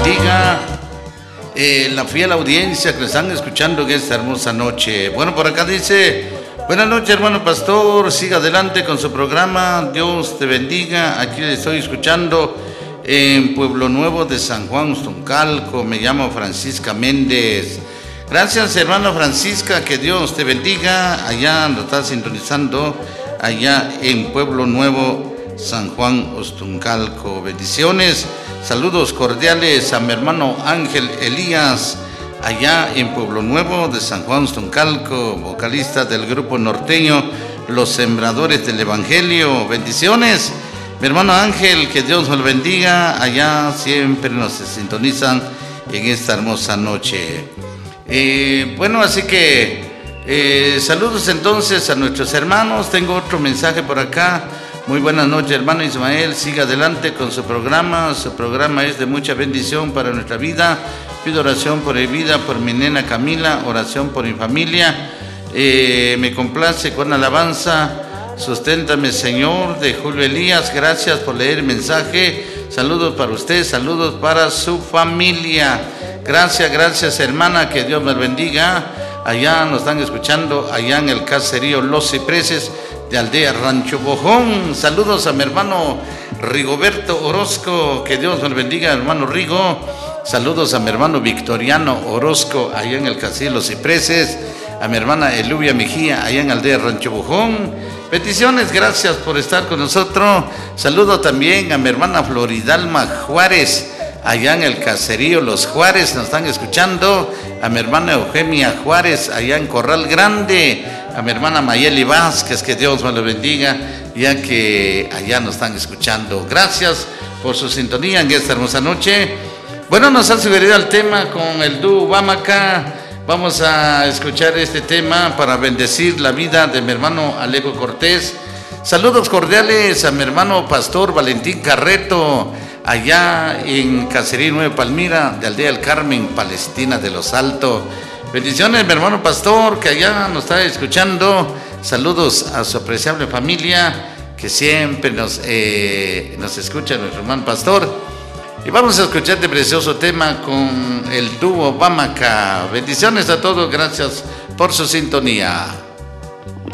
bendiga. La fiel audiencia que están escuchando en esta hermosa noche. Bueno, por acá dice: buenas noches, hermano pastor, siga adelante con su programa, Dios te bendiga. Aquí le estoy escuchando en Pueblo Nuevo de San Juan Ustuncalco. Me llamo Francisca Méndez. Gracias, hermana Francisca, que Dios te bendiga. Allá lo está sintonizando, allá en Pueblo Nuevo, San Juan Ustuncalco. Bendiciones, saludos cordiales a mi hermano Ángel Elías, allá en Pueblo Nuevo de San Juan Ustuncalco, vocalista del grupo norteño Los Sembradores del Evangelio. Bendiciones, mi hermano Ángel, que Dios lo bendiga. Allá siempre nos sintonizan en esta hermosa noche. Bueno, así que saludos entonces a nuestros hermanos. Tengo otro mensaje por acá. Muy buenas noches, hermano Ismael, siga adelante con su programa es de mucha bendición para nuestra vida. Pido oración por mi vida, por mi nena Camila, oración por mi familia. Me complace con alabanza, susténtame Señor, de Julio Elías. Gracias por leer el mensaje. Saludos para usted, saludos para su familia. Gracias hermana, que Dios me bendiga. Allá nos están escuchando, allá en el caserío Los Cipreses de Aldea Rancho Bojón. Saludos a mi hermano Rigoberto Orozco, que Dios me bendiga, hermano Rigo. Saludos a mi hermano Victoriano Orozco, allá en el caserío Los Cipreses. A mi hermana Elubia Mejía, allá en Aldea Rancho Bojón. Peticiones, gracias por estar con nosotros. Saludo también a mi hermana Floridalma Juárez, allá en el caserío Los Juárez, nos están escuchando. A mi hermana Eugenia Juárez, allá en Corral Grande. A mi hermana Mayeli Vázquez, que Dios me lo bendiga, ya que allá nos están escuchando. Gracias por su sintonía en esta hermosa noche. Bueno, nos han sugerido el tema con el dúo Bamaca. Vamos a escuchar este tema para bendecir la vida de mi hermano Alejo Cortés. Saludos cordiales a mi hermano pastor Valentín Carreto, allá en Caserío Nueva Palmira, de Aldea del Carmen, Palestina de los Altos. Bendiciones, mi hermano pastor, que allá nos está escuchando. Saludos a su apreciable familia, que siempre nos escucha, nuestro hermano pastor. Y vamos a escuchar este precioso tema con el dúo Bamaca. Bendiciones a todos, gracias por su sintonía.